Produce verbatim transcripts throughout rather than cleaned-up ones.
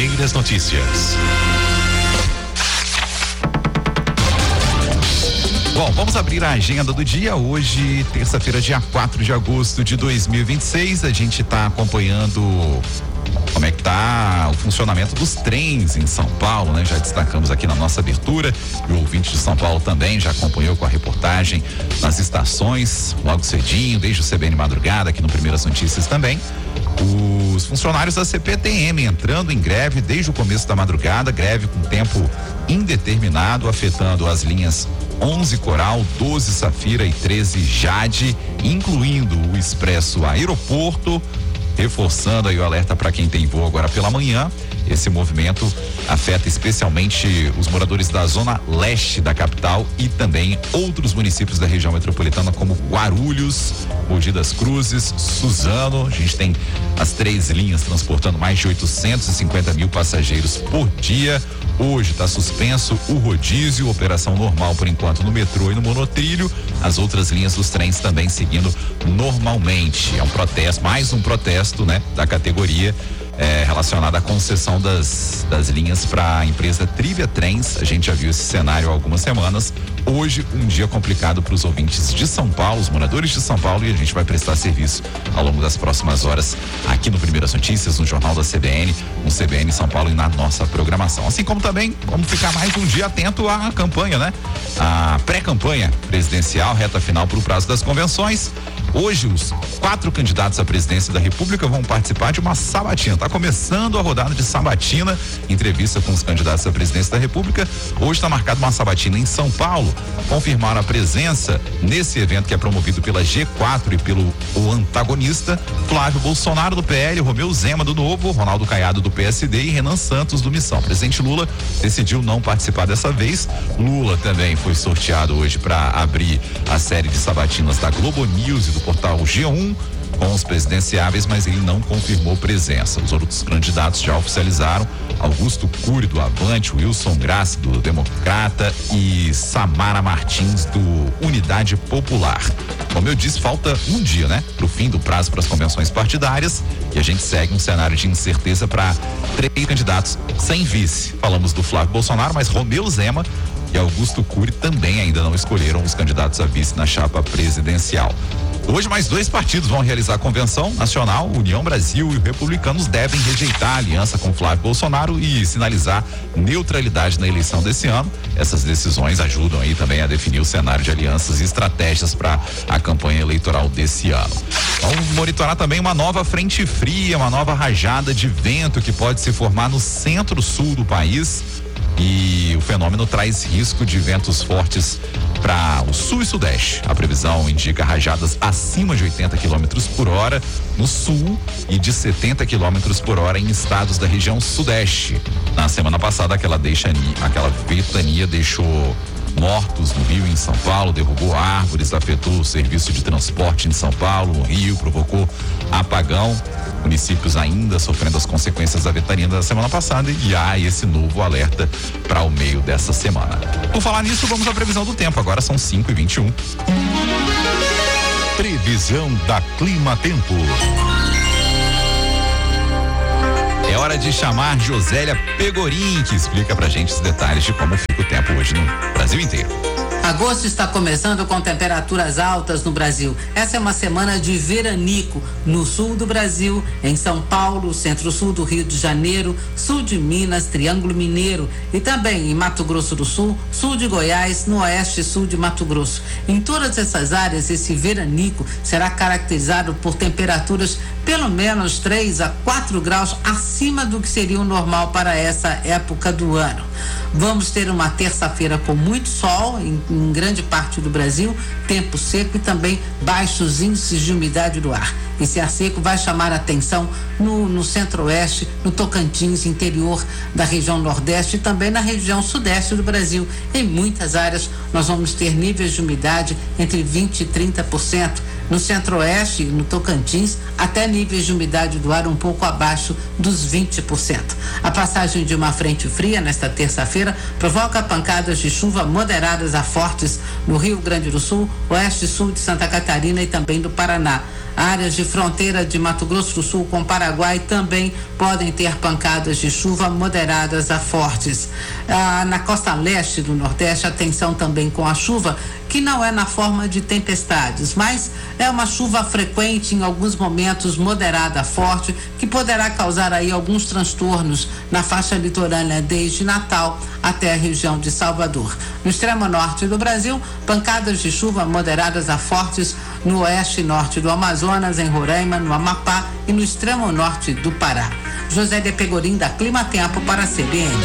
Primeiras Notícias. Bom, vamos abrir a agenda do dia. Hoje, terça-feira, dia quatro de agosto de dois mil e vinte e seis. A gente está acompanhando como é que tá o funcionamento dos trens em São Paulo, né? Já destacamos aqui na nossa abertura, e o ouvinte de São Paulo também já acompanhou com a reportagem nas estações, logo cedinho, desde o C B N Madrugada, aqui no Primeiras Notícias também. Os funcionários da C P T M entrando em greve desde o começo da madrugada, greve com tempo indeterminado, afetando as linhas onze Coral, doze Safira e treze Jade, incluindo o Expresso Aeroporto, reforçando aí o alerta para quem tem voo agora pela manhã. Esse movimento afeta especialmente os moradores da zona leste da capital e também outros municípios da região metropolitana, como Guarulhos, Mogi das Cruzes, Suzano. A gente tem as três linhas transportando mais de oitocentos e cinquenta mil passageiros por dia. Hoje está suspenso o rodízio, operação normal por enquanto no metrô e no monotrilho. As outras linhas dos trens também seguindo normalmente. É um protesto, mais um protesto, né, da categoria é, relacionada à concessão das, das linhas para a empresa Trivia Trens. A gente já viu esse cenário há algumas semanas. Hoje, um dia complicado para os ouvintes de São Paulo, os moradores de São Paulo, e a gente vai prestar serviço ao longo das próximas horas aqui no Primeiras Notícias, no Jornal da C B N, no C B N São Paulo e na nossa programação. Assim como também vamos ficar mais um dia atento à campanha, né? A pré-campanha presidencial, reta final para o prazo das convenções. Hoje, os quatro candidatos à presidência da República vão participar de uma sabatina. Está começando a rodada de sabatina, entrevista com os candidatos à presidência da República. Hoje está marcada uma sabatina em São Paulo. Confirmaram a presença nesse evento que é promovido pela G quatro e pelo o antagonista Flávio Bolsonaro do P L, Romeu Zema do Novo, Ronaldo Caiado do P S D e Renan Santos do Missão. O presidente Lula decidiu não participar dessa vez. Lula também foi sorteado hoje para abrir a série de sabatinas da Globo News e do portal G um com os presidenciáveis, mas ele não confirmou presença. Os outros candidatos já oficializaram: Augusto Cury do Avante, Wilson Grassi do Democrata e Samara Martins do Unidade Popular. Como eu disse, falta um dia, né, pro fim do prazo para as convenções partidárias, e a gente segue um cenário de incerteza para três candidatos sem vice. Falamos do Flávio Bolsonaro, mas Romeu Zema e Augusto Cury também ainda não escolheram os candidatos a vice na chapa presidencial. Hoje, mais dois partidos vão realizar a convenção nacional. União Brasil e Republicanos devem rejeitar a aliança com Flávio Bolsonaro e sinalizar neutralidade na eleição desse ano. Essas decisões ajudam aí também a definir o cenário de alianças e estratégias para a campanha eleitoral desse ano. Vamos monitorar também uma nova frente fria, uma nova rajada de vento que pode se formar no centro-sul do país. E o fenômeno traz risco de ventos fortes para o sul e sudeste. A previsão indica rajadas acima de oitenta quilômetros por hora no sul e de setenta quilômetros por hora em estados da região sudeste. Na semana passada, aquela, deixa, aquela ventania deixou mortos no Rio e em São Paulo, derrubou árvores, afetou o serviço de transporte em São Paulo, no Rio, provocou apagão. Municípios ainda sofrendo as consequências da ventania da semana passada, e há esse novo alerta para o meio dessa semana. Por falar nisso, vamos à previsão do tempo. Agora são cinco e vinte e um. Previsão da Clima Tempo. É hora de chamar Josélia Pegorim, que explica pra gente os detalhes de como fica o tempo hoje no Brasil inteiro. Agosto está começando com temperaturas altas no Brasil. Essa é uma semana de veranico no sul do Brasil, em São Paulo, centro-sul do Rio de Janeiro, sul de Minas, Triângulo Mineiro e também em Mato Grosso do Sul, sul de Goiás, no oeste e sul de Mato Grosso. Em todas essas áreas, esse veranico será caracterizado por temperaturas pelo menos três a quatro graus acima do que seria o normal para essa época do ano. Vamos ter uma terça-feira com muito sol em, em grande parte do Brasil, tempo seco e também baixos índices de umidade do ar. Esse ar seco vai chamar a atenção no, no centro-oeste, no Tocantins, interior da região nordeste e também na região sudeste do Brasil. Em muitas áreas nós vamos ter níveis de umidade entre vinte e trinta por cento. No centro-oeste, no Tocantins, até níveis de umidade do ar um pouco abaixo dos vinte por cento. A passagem de uma frente fria nesta terça-feira provoca pancadas de chuva moderadas a fortes no Rio Grande do Sul, oeste e sul de Santa Catarina e também do Paraná. Áreas de fronteira de Mato Grosso do Sul com Paraguai também podem ter pancadas de chuva moderadas a fortes. Ah, na costa leste do Nordeste, atenção também com a chuva, que não é na forma de tempestades, mas é uma chuva frequente, em alguns momentos moderada a forte, que poderá causar aí alguns transtornos na faixa litorânea desde Natal até a região de Salvador. No extremo norte do Brasil, pancadas de chuva moderadas a fortes no oeste e norte do Amazonas, em Roraima, no Amapá e no extremo norte do Pará. José de Pegorim, da Clima Tempo, para a C B N.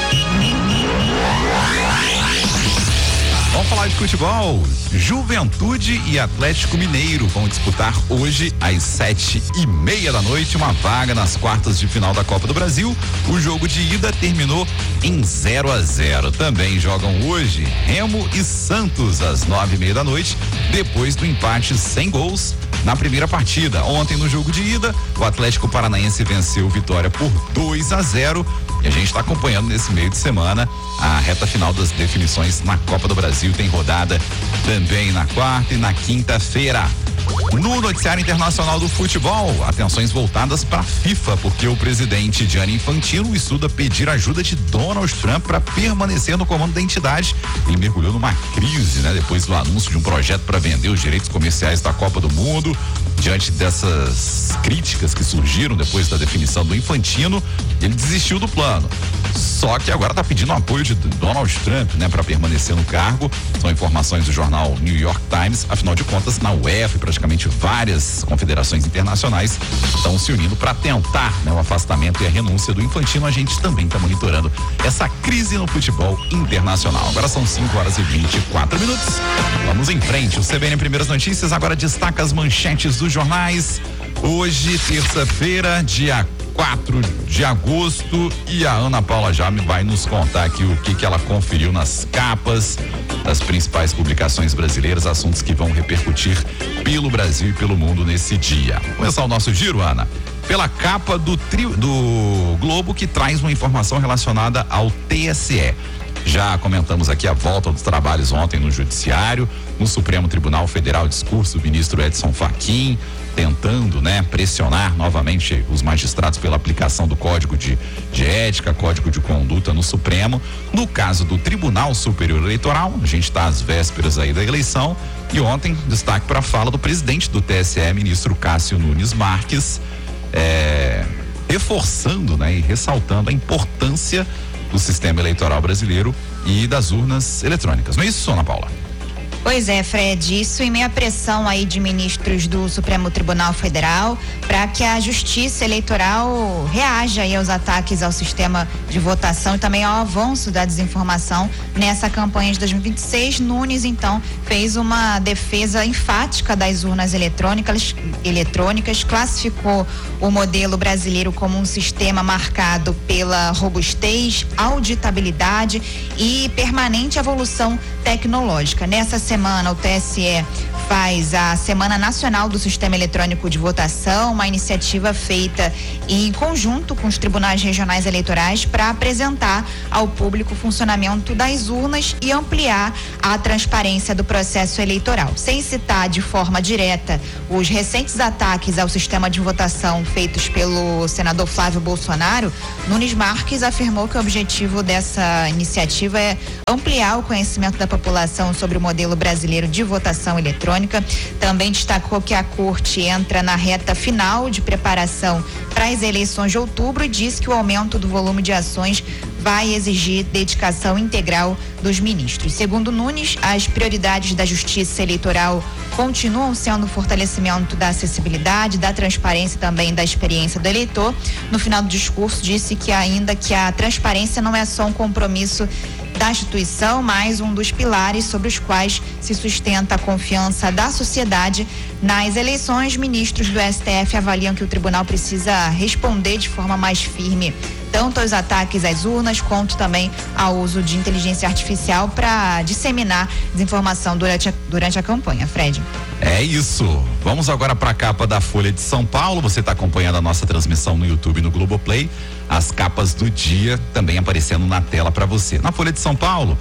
Vamos falar de futebol. Juventude e Atlético Mineiro vão disputar hoje às sete e meia da noite uma vaga nas quartas de final da Copa do Brasil. O jogo de ida terminou em zero a zero. Também jogam hoje Remo e Santos às nove e meia da noite, depois do empate sem gols na primeira partida. Ontem, no jogo de ida, o Atlético Paranaense venceu Vitória por dois a zero. E a gente está acompanhando nesse meio de semana a reta final das definições na Copa do Brasil. Tem rodada também na quarta e na quinta-feira. No noticiário internacional do futebol, atenções voltadas para a FIFA, porque o presidente Gianni Infantino estuda pedir ajuda de Donald Trump para permanecer no comando da entidade. Ele mergulhou numa crise, né? Depois do anúncio de um projeto para vender os direitos comerciais da Copa do Mundo. Diante dessas críticas que surgiram depois da definição do Infantino, ele desistiu do plano. Só que agora está pedindo o apoio de Donald Trump, né, para permanecer no cargo. São informações do jornal New York Times. Afinal de contas, na UEFA, praticamente várias confederações internacionais estão se unindo para tentar, né, o afastamento e a renúncia do Infantino. A gente também está monitorando essa crise no futebol internacional. Agora são cinco horas e vinte e quatro minutos. Vamos em frente. O C B N Primeiras Notícias agora destaca as manchetes dos jornais. Hoje, terça-feira, dia quatro de agosto, e a Ana Paula Jame vai nos contar aqui o que que ela conferiu nas capas das principais publicações brasileiras, assuntos que vão repercutir pelo Brasil e pelo mundo nesse dia. Vamos começar o nosso giro, Ana, pela capa do, tri, do Globo, que traz uma informação relacionada ao T S E. Já comentamos aqui a volta dos trabalhos ontem no Judiciário, no Supremo Tribunal Federal, discurso do ministro Edson Fachin, tentando, né, pressionar novamente os magistrados pela aplicação do Código de, de Ética, Código de Conduta no Supremo. No caso do Tribunal Superior Eleitoral, a gente está às vésperas aí da eleição, e ontem destaque para a fala do presidente do T S E, ministro Cássio Nunes Marques, é, reforçando, né, e ressaltando a importância do sistema eleitoral brasileiro e das urnas eletrônicas. Não é isso, Ana Paula? Pois é, Fred, isso em meio à pressão aí de ministros do Supremo Tribunal Federal para que a Justiça Eleitoral reaja aí aos ataques ao sistema de votação e também ao avanço da desinformação nessa campanha de dois mil e vinte e seis. Nunes, então, fez uma defesa enfática das urnas eletrônicas, eletrônicas, classificou o modelo brasileiro como um sistema marcado pela robustez, auditabilidade e permanente evolução tecnológica. Nessa semana, o T S E faz a Semana Nacional do Sistema Eletrônico de Votação, uma iniciativa feita em conjunto com os tribunais regionais eleitorais para apresentar ao público o funcionamento das urnas e ampliar a transparência do processo eleitoral. Sem citar de forma direta os recentes ataques ao sistema de votação feitos pelo senador Flávio Bolsonaro, Nunes Marques afirmou que o objetivo dessa iniciativa é ampliar o conhecimento da população sobre o modelo brasileiro de votação eletrônica. Também destacou que a corte entra na reta final de preparação para as eleições de outubro e disse que o aumento do volume de ações vai exigir dedicação integral dos ministros. Segundo Nunes, as prioridades da Justiça Eleitoral continuam sendo o fortalecimento da acessibilidade, da transparência e também da experiência do eleitor. No final do discurso, disse que ainda que a transparência não é só um compromisso da instituição, mas um dos pilares sobre os quais se sustenta a confiança da sociedade nas eleições. Ministros do S T F avaliam que o tribunal precisa responder de forma mais firme tanto aos ataques às urnas quanto também ao uso de inteligência artificial para disseminar desinformação durante a, durante a campanha. Fred. É isso. Vamos agora para a capa da Folha de São Paulo. Você está acompanhando a nossa transmissão no YouTube e no Globoplay. As capas do dia também aparecendo na tela para você. Na Folha de São Paulo,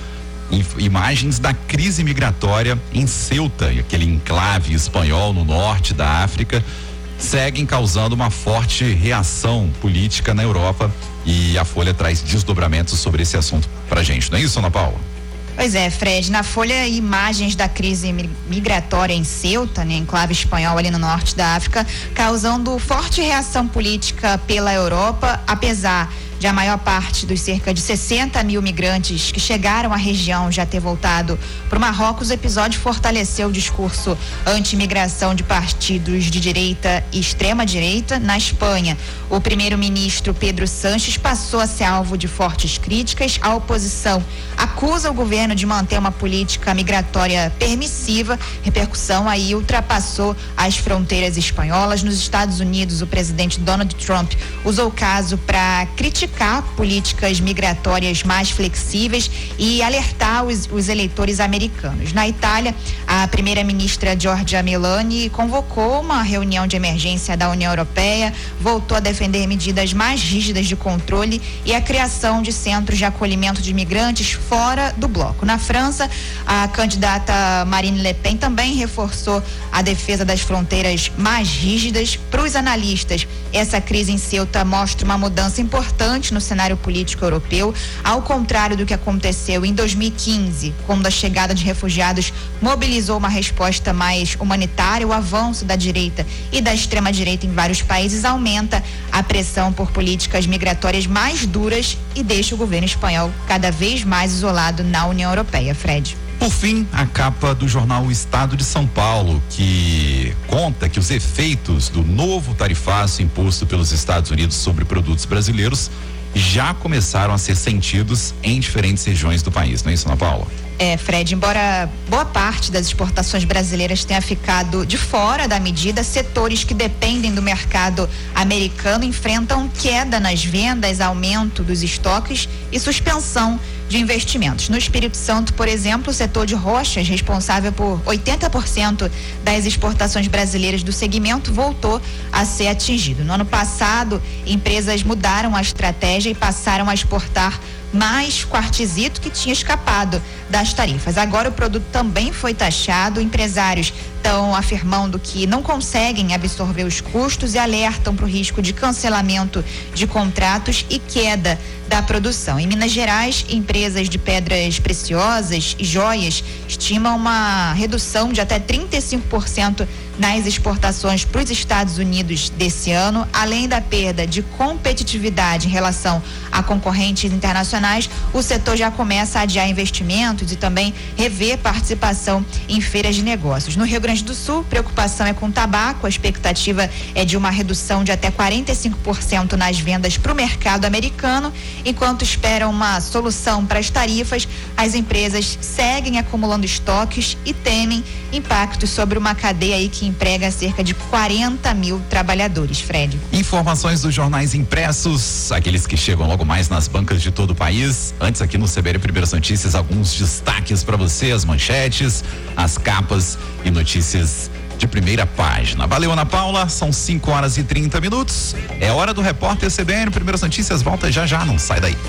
Imagens da crise migratória em Ceuta, aquele enclave espanhol no norte da África, seguem causando uma forte reação política na Europa, e a Folha traz desdobramentos sobre esse assunto pra gente, não é isso, Ana Paula? Pois é, Fred, na Folha, imagens da crise migratória em Ceuta, né, enclave espanhol ali no norte da África, causando forte reação política pela Europa, apesar de a maior parte dos cerca de sessenta mil migrantes que chegaram à região já ter voltado para o Marrocos. O episódio fortaleceu o discurso anti-imigração de partidos de direita e extrema-direita na Espanha. O primeiro-ministro Pedro Sánchez passou a ser alvo de fortes críticas. A oposição acusa o governo de manter uma política migratória permissiva. Repercussão aí ultrapassou as fronteiras espanholas. Nos Estados Unidos, o presidente Donald Trump usou o caso para criticar políticas migratórias mais flexíveis e alertar os, os eleitores americanos. Na Itália, a primeira-ministra Giorgia Meloni convocou uma reunião de emergência da União Europeia, voltou a defender medidas mais rígidas de controle e a criação de centros de acolhimento de imigrantes fora do bloco. Na França, a candidata Marine Le Pen também reforçou a defesa das fronteiras mais rígidas. Para os analistas, essa crise em Ceuta mostra uma mudança importante no cenário político europeu, ao contrário do que aconteceu em dois mil e quinze, quando a chegada de refugiados mobilizou uma resposta mais humanitária. O avanço da direita e da extrema-direita em vários países aumenta a pressão por políticas migratórias mais duras e deixa o governo espanhol cada vez mais isolado na União Europeia. Fred. Por fim, a capa do jornal O Estado de São Paulo, que conta que os efeitos do novo tarifaço imposto pelos Estados Unidos sobre produtos brasileiros já começaram a ser sentidos em diferentes regiões do país, não é isso, Ana Paula? É, Fred, embora boa parte das exportações brasileiras tenha ficado de fora da medida, setores que dependem do mercado americano enfrentam queda nas vendas, aumento dos estoques e suspensão de investimentos. No Espírito Santo, por exemplo, o setor de rochas, responsável por oitenta por cento das exportações brasileiras do segmento, voltou a ser atingido. No ano passado, empresas mudaram a estratégia e passaram a exportar mais quartzito que tinha escapado das tarifas. Agora o produto também foi taxado. Empresários estão afirmando que não conseguem absorver os custos e alertam para o risco de cancelamento de contratos e queda da produção. Em Minas Gerais, empresas de pedras preciosas e joias estimam uma redução de até trinta e cinco por cento nas exportações para os Estados Unidos desse ano. Além da perda de competitividade em relação a concorrentes internacionais, o setor já começa a adiar investimentos e também rever participação em feiras de negócios. No Rio Grande do Sul, preocupação é com tabaco. A expectativa é de uma redução de até quarenta e cinco por cento nas vendas para o mercado americano. Enquanto esperam uma solução para as tarifas, as empresas seguem acumulando estoques e temem impactos sobre uma cadeia aí que emprega cerca de quarenta mil trabalhadores. Fred. Informações dos jornais impressos, aqueles que chegam logo mais nas bancas de todo o país. Antes, aqui no C B N Primeiras Notícias, alguns destaques para você, as manchetes, as capas e notícias de primeira página. Valeu, Ana Paula, são cinco horas e trinta minutos. É hora do repórter C B N Primeiras Notícias, volta já já, não sai daí.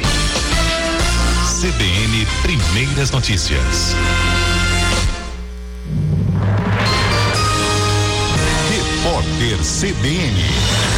C B N Primeiras Notícias. Repórter C B N.